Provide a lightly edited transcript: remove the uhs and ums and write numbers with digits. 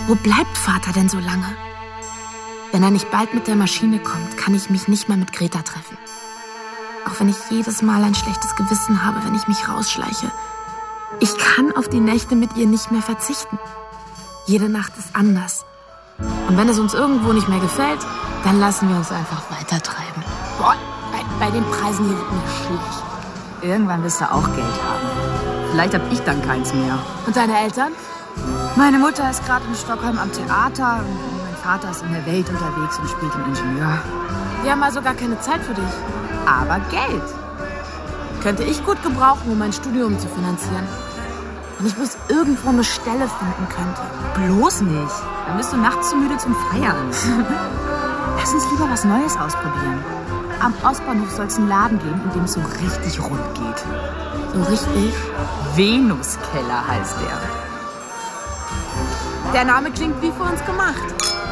Wo bleibt Vater denn so lange? Wenn er nicht bald mit der Maschine kommt, kann ich mich nicht mehr mit Greta treffen. Auch wenn ich jedes Mal ein schlechtes Gewissen habe, wenn ich mich rausschleiche. Ich kann auf die Nächte mit ihr nicht mehr verzichten. Jede Nacht ist anders. Und wenn es uns irgendwo nicht mehr gefällt, dann lassen wir uns einfach weitertreiben. Boah, bei den Preisen hier wird mir schlecht. Irgendwann wirst du auch Geld haben. Vielleicht hab ich dann keins mehr. Und deine Eltern? Meine Mutter ist gerade in Stockholm am Theater und mein Vater ist in der Welt unterwegs und spielt den Ingenieur. Wir haben also gar keine Zeit für dich. Aber Geld könnte ich gut gebrauchen, um mein Studium zu finanzieren. Wenn ich bloß irgendwo eine Stelle finden könnte. Bloß nicht. Dann bist du nachts zu müde zum Feiern. Lass uns lieber was Neues ausprobieren. Am Ostbahnhof soll es einen Laden geben, in dem es so richtig rund geht. So richtig? Venuskeller heißt der. Der Name klingt wie für uns gemacht.